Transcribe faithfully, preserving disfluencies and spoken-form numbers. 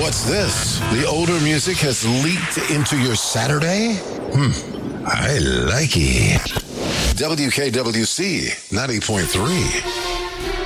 What's this? The older music has leaked into your Saturday? Hmm, I like it. W K W C ninety point three.